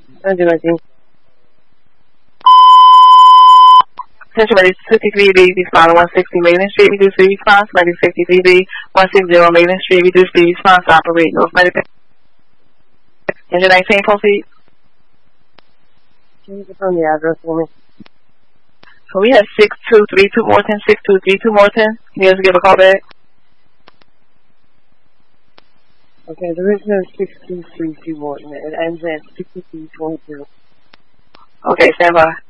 19. Attention, ready 53B, respond 160 Mainland Street, reduce the response, ready 53B, 160 Mainland Street, reduce the response, operate North Medical. Engine 19, proceed. Can you confirm the address for me? So we have 6232 Morton, 6232 Morton. Can you just give a call back? Okay, there is no 6232 Morton. It ends at 6322. Okay, stand by.